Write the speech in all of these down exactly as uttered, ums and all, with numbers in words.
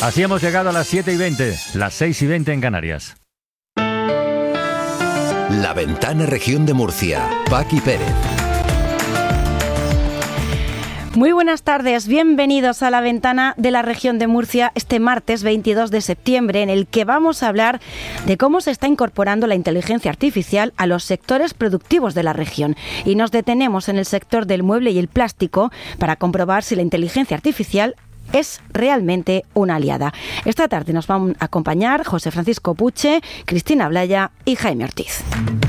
Así hemos llegado a las siete y veinte, las seis y veinte en Canarias. La Ventana Región de Murcia. Paqui Pérez. Muy buenas tardes, bienvenidos a La Ventana de la Región de Murcia este martes veintidós de septiembre, en el que vamos a hablar de cómo se está incorporando la inteligencia artificial a los sectores productivos de la región. Y nos detenemos en el sector del mueble y el plástico para comprobar si la inteligencia artificial es realmente una aliada. Esta tarde nos van a acompañar José Francisco Puche, Cristina Blaya y Jaime Ortiz.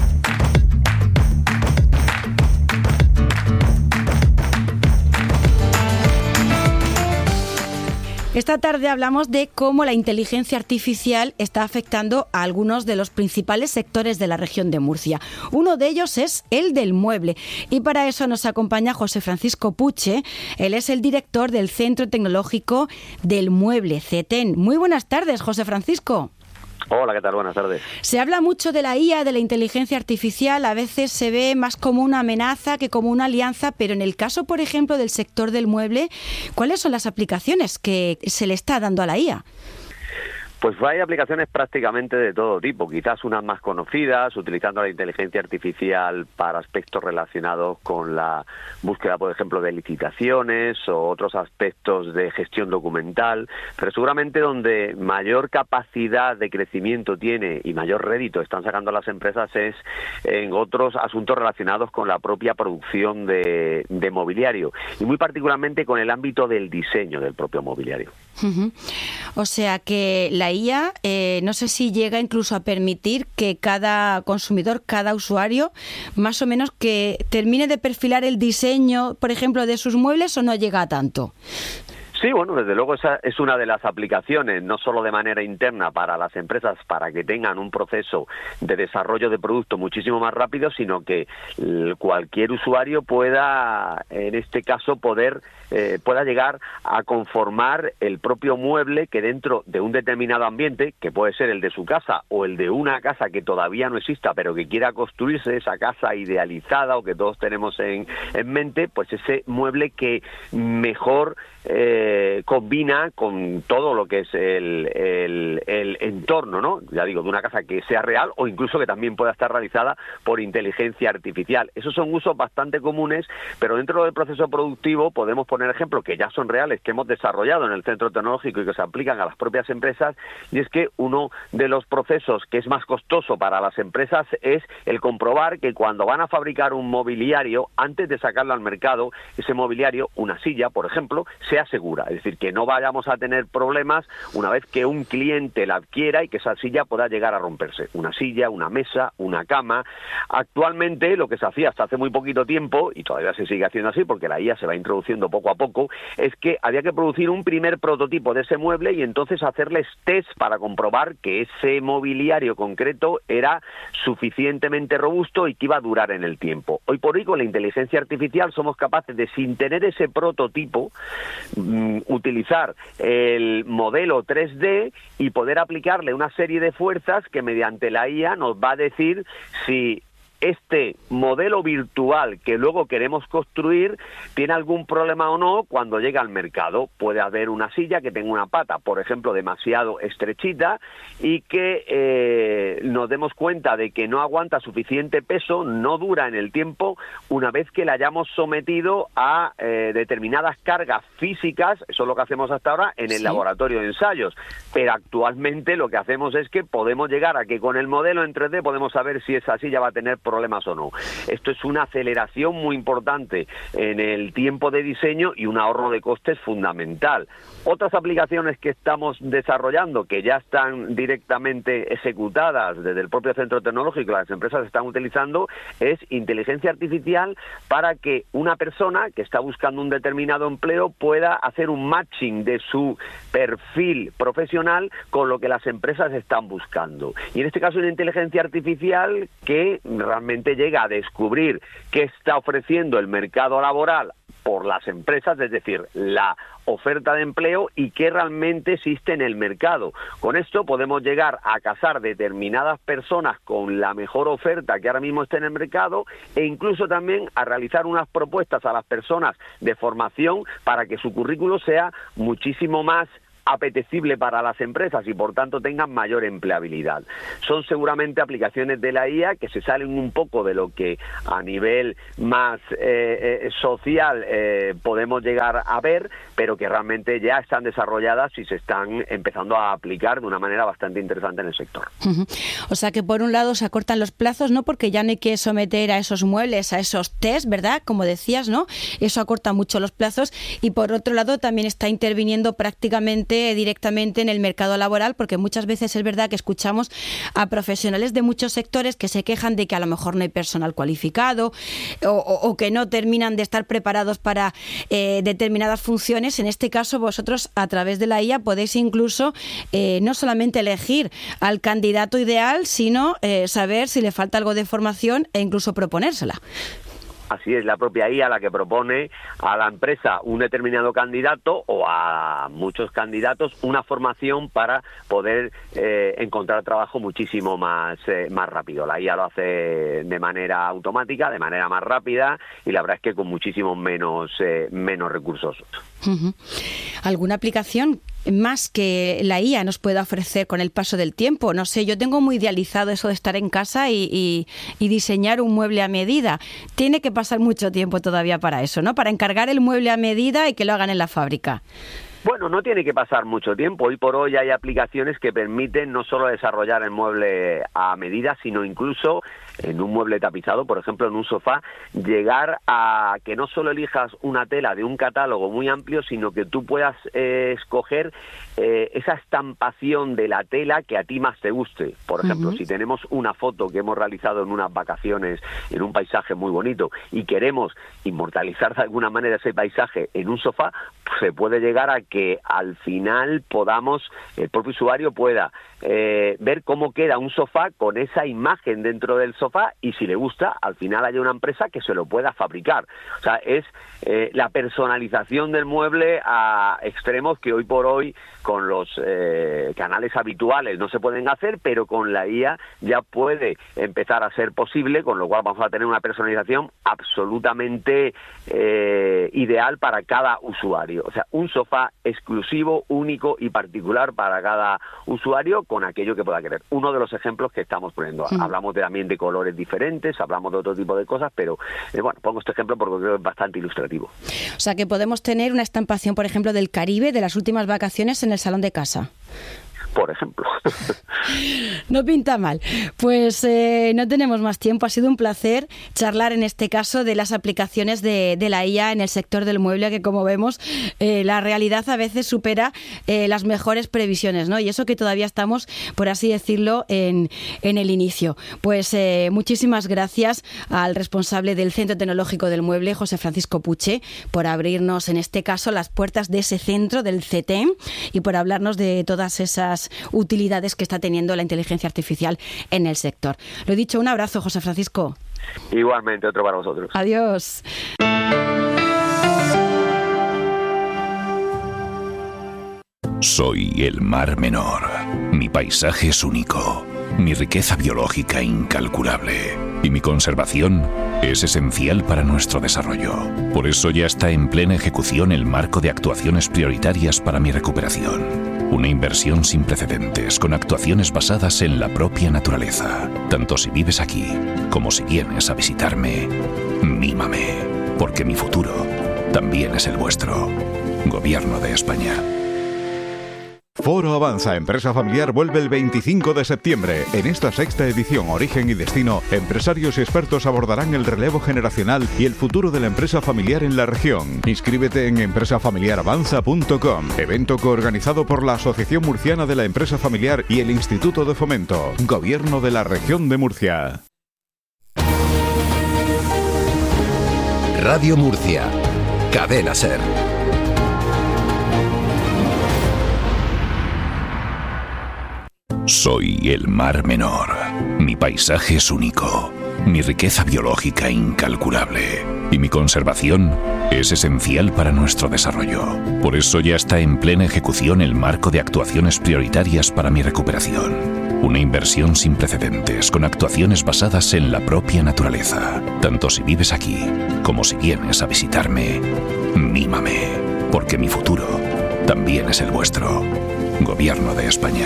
Esta tarde hablamos de cómo la inteligencia artificial está afectando a algunos de los principales sectores de la región de Murcia. Uno de ellos es el del mueble. Y para eso nos acompaña José Francisco Puche. Él es el director del Centro Tecnológico del Mueble, CETEN. Muy buenas tardes, José Francisco. Hola, ¿qué tal? Buenas tardes. Se habla mucho de la I A, de la inteligencia artificial, a veces se ve más como una amenaza que como una alianza, pero en el caso, por ejemplo, del sector del mueble, ¿cuáles son las aplicaciones que se le está dando a la I A? Pues hay aplicaciones prácticamente de todo tipo, quizás unas más conocidas, utilizando la inteligencia artificial para aspectos relacionados con la búsqueda, por ejemplo, de licitaciones o otros aspectos de gestión documental, pero seguramente donde mayor capacidad de crecimiento tiene y mayor rédito están sacando las empresas es en otros asuntos relacionados con la propia producción de, de mobiliario y muy particularmente con el ámbito del diseño del propio mobiliario. Uh-huh. O sea que la I A, eh, no sé si llega incluso a permitir que cada consumidor, cada usuario, más o menos que termine de perfilar el diseño, por ejemplo, de sus muebles, o no llega a tanto. Sí, bueno, desde luego esa es una de las aplicaciones, no solo de manera interna para las empresas, para que tengan un proceso de desarrollo de producto muchísimo más rápido, sino que cualquier usuario pueda, en este caso, poder eh, pueda llegar a conformar el propio mueble que dentro de un determinado ambiente, que puede ser el de su casa o el de una casa que todavía no exista, pero que quiera construirse esa casa idealizada o que todos tenemos en, en mente, pues ese mueble que mejor Eh, combina con todo lo que es el, el, el entorno, ¿no? Ya digo, de una casa que sea real o incluso que también pueda estar realizada por inteligencia artificial. Esos son usos bastante comunes, pero dentro del proceso productivo podemos poner ejemplos que ya son reales, que hemos desarrollado en el centro tecnológico y que se aplican a las propias empresas, y es que uno de los procesos que es más costoso para las empresas es el comprobar que cuando van a fabricar un mobiliario, antes de sacarlo al mercado, ese mobiliario, una silla, por ejemplo, sea segura, es decir, que no vayamos a tener problemas una vez que un cliente la adquiera y que esa silla pueda llegar a romperse. Una silla, una mesa, una cama. Actualmente lo que se hacía hasta hace muy poquito tiempo, y todavía se sigue haciendo así porque la I A se va introduciendo poco a poco, es que había que producir un primer prototipo de ese mueble y entonces hacerles test para comprobar que ese mobiliario concreto era suficientemente robusto y que iba a durar en el tiempo. Hoy por hoy con la inteligencia artificial somos capaces de, sin tener ese prototipo, utilizar el modelo tres D y poder aplicarle una serie de fuerzas que mediante la I A nos va a decir si este modelo virtual que luego queremos construir tiene algún problema o no cuando llega al mercado. Puede haber una silla que tenga una pata, por ejemplo, demasiado estrechita y que eh, nos demos cuenta de que no aguanta suficiente peso, no dura en el tiempo una vez que la hayamos sometido a eh, determinadas cargas físicas. Eso es lo que hacemos hasta ahora en el sí. laboratorio de ensayos. Pero actualmente lo que hacemos es que podemos llegar a que con el modelo en tres D podemos saber si esa silla va a tener problemas o no. Esto es una aceleración muy importante en el tiempo de diseño y un ahorro de costes fundamental. Otras aplicaciones que estamos desarrollando, que ya están directamente ejecutadas desde el propio centro tecnológico, las empresas están utilizando, es inteligencia artificial para que una persona que está buscando un determinado empleo pueda hacer un matching de su perfil profesional con lo que las empresas están buscando. Y en este caso una inteligencia artificial que realmente llega a descubrir qué está ofreciendo el mercado laboral por las empresas, es decir, la oferta de empleo y qué realmente existe en el mercado. Con esto podemos llegar a casar determinadas personas con la mejor oferta que ahora mismo está en el mercado e incluso también a realizar unas propuestas a las personas de formación para que su currículo sea muchísimo más apetecible para las empresas y por tanto tengan mayor empleabilidad. Son seguramente aplicaciones de la I A que se salen un poco de lo que a nivel más eh, eh, social eh, podemos llegar a ver, pero que realmente ya están desarrolladas y se están empezando a aplicar de una manera bastante interesante en el sector. Uh-huh. O sea que por un lado se acortan los plazos, ¿no? Porque ya no hay que someter a esos muebles, a esos test, ¿verdad? Como decías, ¿no? Eso acorta mucho los plazos, y por otro lado también está interviniendo prácticamente directamente en el mercado laboral, porque muchas veces es verdad que escuchamos a profesionales de muchos sectores que se quejan de que a lo mejor no hay personal cualificado o, o, o que no terminan de estar preparados para eh, determinadas funciones. En este caso vosotros a través de la I A podéis incluso eh, no solamente elegir al candidato ideal, sino eh, saber si le falta algo de formación e incluso proponérsela. Así es, la propia I A la que propone a la empresa un determinado candidato o a muchos candidatos una formación para poder eh, encontrar trabajo muchísimo más, eh, más rápido. La I A lo hace de manera automática, de manera más rápida, y la verdad es que con muchísimos menos, eh, menos recursos. Uh-huh. ¿Alguna aplicación más que la I A nos pueda ofrecer con el paso del tiempo? No sé, yo tengo muy idealizado eso de estar en casa y, y, y diseñar un mueble a medida. Tiene que pasar mucho tiempo todavía para eso, ¿no? Para encargar el mueble a medida y que lo hagan en la fábrica. Bueno, no tiene que pasar mucho tiempo. Hoy por hoy hay aplicaciones que permiten no solo desarrollar el mueble a medida, sino incluso en un mueble tapizado, por ejemplo, en un sofá, llegar a que no solo elijas una tela de un catálogo muy amplio, sino que tú puedas eh, escoger eh, esa estampación de la tela que a ti más te guste. Por ejemplo, uh-huh. si tenemos una foto que hemos realizado en unas vacaciones, en un paisaje muy bonito, y queremos inmortalizar de alguna manera ese paisaje en un sofá, pues se puede llegar a que al final podamos, el propio usuario pueda eh, ver cómo queda un sofá con esa imagen dentro del sofá, y si le gusta, al final haya una empresa que se lo pueda fabricar. O sea, es eh, la personalización del mueble a extremos que hoy por hoy con los eh, canales habituales no se pueden hacer, pero con la I A ya puede empezar a ser posible, con lo cual vamos a tener una personalización absolutamente eh, ideal para cada usuario. O sea, un sofá exclusivo, único y particular para cada usuario con aquello que pueda querer. Uno de los ejemplos que estamos poniendo. Sí. Hablamos de, también de colores diferentes, hablamos de otro tipo de cosas, pero eh, bueno, pongo este ejemplo porque creo que es bastante ilustrativo. O sea, que podemos tener una estampación, por ejemplo, del Caribe, de las últimas vacaciones en el salón de casa. Por ejemplo. No pinta mal. Pues eh, no tenemos más tiempo. Ha sido un placer charlar en este caso de las aplicaciones de, de la I A en el sector del mueble, que como vemos eh, la realidad a veces supera eh, las mejores previsiones, ¿no? Y eso que todavía estamos, por así decirlo, en, en el inicio. Pues eh, muchísimas gracias al responsable del Centro Tecnológico del Mueble, José Francisco Puche, por abrirnos en este caso las puertas de ese centro, del C T E M, y por hablarnos de todas esas utilidades que está teniendo la inteligencia artificial en el sector. Lo dicho, un abrazo, José Francisco. Igualmente, otro para vosotros. Adiós. Soy el Mar Menor. Mi paisaje es único, mi riqueza biológica incalculable y mi conservación es esencial para nuestro desarrollo. Por eso ya está en plena ejecución el marco de actuaciones prioritarias para mi recuperación. Una inversión sin precedentes, con actuaciones basadas en la propia naturaleza. Tanto si vives aquí, como si vienes a visitarme, mímame, porque mi futuro también es el vuestro. Gobierno de España. Foro Avanza Empresa Familiar vuelve el veinticinco de septiembre. En esta sexta edición Origen y Destino, empresarios y expertos abordarán el relevo generacional y el futuro de la empresa familiar en la región. Inscríbete en empresa familiar avanza punto com, evento coorganizado por la Asociación Murciana de la Empresa Familiar y el Instituto de Fomento, Gobierno de la Región de Murcia. Radio Murcia, Cadena SER. Soy el Mar Menor. Mi paisaje es único, mi riqueza biológica incalculable y mi conservación es esencial para nuestro desarrollo. Por eso ya está en plena ejecución el marco de actuaciones prioritarias para mi recuperación. Una inversión sin precedentes, con actuaciones basadas en la propia naturaleza. Tanto si vives aquí, como si vienes a visitarme, mímame, porque mi futuro también es el vuestro. Gobierno de España.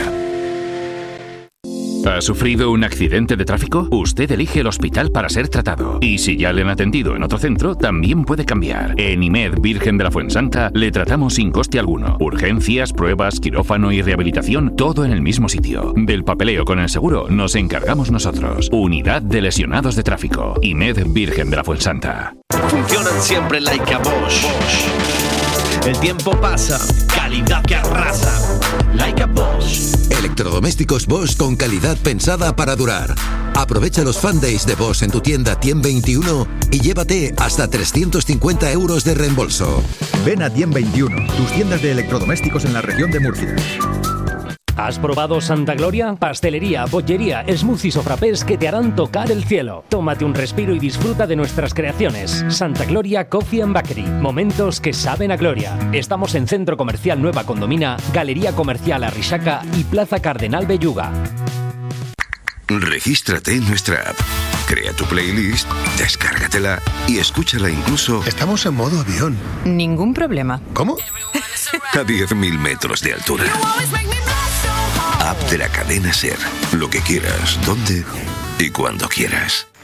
¿Ha sufrido un accidente de tráfico? Usted elige el hospital para ser tratado. Y si ya le han atendido en otro centro, también puede cambiar. En I M E D Virgen de la Fuensanta le tratamos sin coste alguno. Urgencias, pruebas, quirófano y rehabilitación, todo en el mismo sitio. Del papeleo con el seguro nos encargamos nosotros. Unidad de lesionados de tráfico. I M E D Virgen de la Fuensanta. Funcionan siempre like a Bosch. El tiempo pasa, calidad que arrasa. Like a Bosch. Electrodomésticos Bosch con calidad pensada para durar. Aprovecha los Fan Days de Bosch en tu tienda Tien veintiuno y llévate hasta trescientos cincuenta euros de reembolso. Ven a Tien veintiuno, tus tiendas de electrodomésticos en la región de Murcia. ¿Has probado Santa Gloria? Pastelería, bollería, smoothies o frappés que te harán tocar el cielo. Tómate un respiro y disfruta de nuestras creaciones. Santa Gloria Coffee and Bakery. Momentos que saben a gloria. Estamos en Centro Comercial Nueva Condomina, Galería Comercial Arrixaca y Plaza Cardenal Belluga. Regístrate en nuestra app. Crea tu playlist, descárgatela y escúchala incluso... Estamos en modo avión. Ningún problema. ¿Cómo? A diez mil metros de altura. App de la cadena SER. Lo que quieras, donde y cuando quieras.